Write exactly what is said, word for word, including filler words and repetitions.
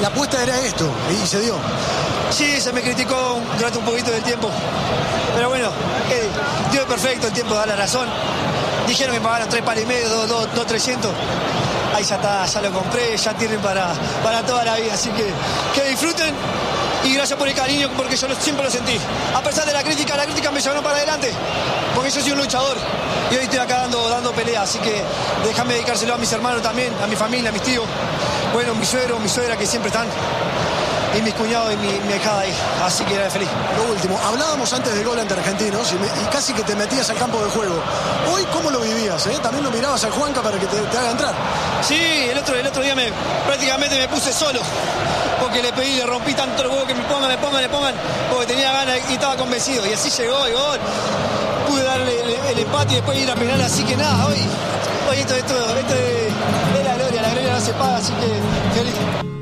la apuesta era esto, y se dio. Sí, se me criticó durante un poquito del tiempo. Pero bueno, eh, Dios es perfecto, el tiempo da la razón. Dijeron que me pagaron tres palos y medio, dos, dos, dos, trescientos. Ahí ya está, ya lo compré, ya tienen para, para toda la vida. Así que que disfruten y gracias por el cariño, porque yo lo, siempre lo sentí. A pesar de la crítica, la crítica me llevaron para adelante, porque yo soy un luchador y hoy estoy acá dando, dando pelea. Así que déjame dedicárselo a mis hermanos también, a mi familia, a mis tíos. Bueno, mi suegro, mi suegra que siempre están. Y mis cuñados y mi, mi hijada ahí, así que era feliz. Lo último, hablábamos antes del gol ante Argentinos y, me, y casi que te metías al campo de juego. Hoy, ¿cómo lo vivías? Eh? También lo mirabas al Juanca para que te, te haga entrar. Sí, el otro, el otro día me, prácticamente me puse solo, porque le pedí, le rompí tanto el huevo que me pongan, me pongan, me pongan, porque tenía ganas y estaba convencido. Y así llegó, y gol. Pude darle el, el empate y después ir a penal, así que nada, hoy, hoy esto, esto, esto es, es la gloria, la gloria no se paga, así que feliz.